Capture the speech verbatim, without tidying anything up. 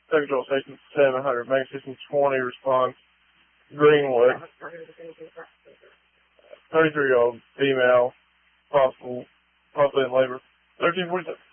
Secretary Station seven hundred, Main Station twenty response, Greenwood. thirty-three-year-old female, possible, possibly in labor. thirteen forty-seven.